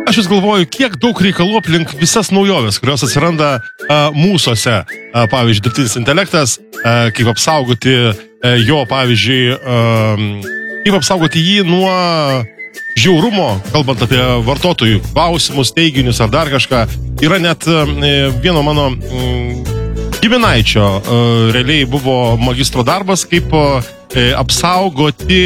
Aš vis galvoju, kiek daug reikalų aplink visas naujoves, kurios atsiranda mūsuose. Pavyzdžiui, dirbtinis intelektas, kaip apsaugoti jo, pavyzdžiui, kaip apsaugoti jį nuo žiaurumo, kalbant apie vartotojų klausimus, teiginius ar dar kažką. Yra net vieno mano giminaičio realiai buvo magistro darbas, kaip apsaugoti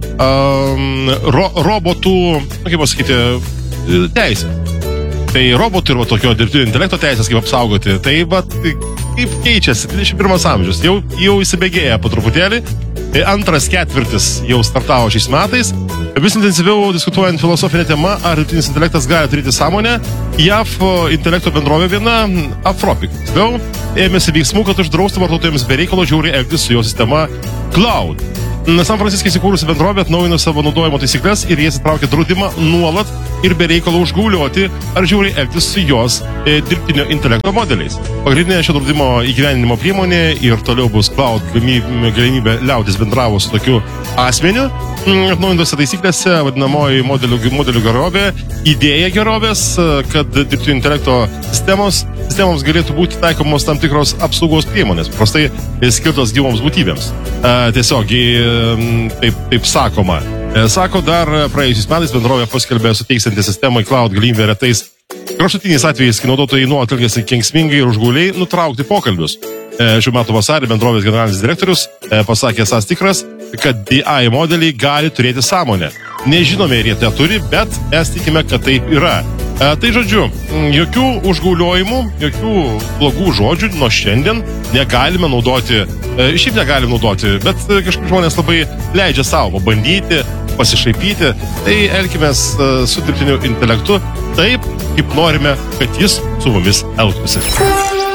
robotų, kaip pasakyti, teisę. Tai robotų ir tokio dirbtinio intelekto teisės kaip apsaugoti. Tai kaip keičiasi 21 amžius. Jau įsibėgėja po truputėlį. Antras ketvirtis jau startavo šiais metais. Vis intensyviau diskutuojant filosofinę temą, ar dirbtinis intelektas gali turėti sąmonę, JAV intelekto bendrovė viena, Anthropic, ėmėsi veiksmų, kad uždraustų vartotojams be reikalo žiauriai elgtis su jo sistema Cloud. San Franciske įsikūrusi bendrovė atnaujino savo naudojimo taisyklės ir jie įtraukė draudimą nuolat ir be reikalo užgaulioti ar žiauriai elgtis su jos dirbtinio intelekto modeliais. Pagrindinė šio draudimo įgyvendinimo priemonė ir toliau bus Cloud galimybė liautis bendravo su tokiu asmeniu. Atnaujintose taisyklėse vadinamoji modelių gerovė, idėja gerovės, kad dirbtinio intelekto sistemoms galėtų būti taikomos tam tikros apsaugos priemonės, prastai skirtos gyvoms būtybėms. Tiesiog taip sakoma. Sako, dar praėjusiais metais bendrovė paskelbė suteiksianti sistemai Cloud galimybę retais kraštutiniais atvejais, kai naudotojai nuolat elgiasi kenksmingai ir užgauliai, nutraukti pokalbius. Šių metų vasarį bendrovės generalinis direktorius pasakė esąs tikras, kad AI modeliai gali turėti sąmonę. Nežinome, ar jie tą turi, bet mes tikime, kad taip yra. Tai žodžiu, jokių užgauliojimų, jokių blogų žodžių nuo šiandien negalime naudoti, šiaip negalim naudoti, bet kažkaip žmonės labai leidžia savo pabandyti, pasišaipyti, tai elkimės su dirbtiniu intelektu taip, kaip norime, kad jis su mumis elgtųsi.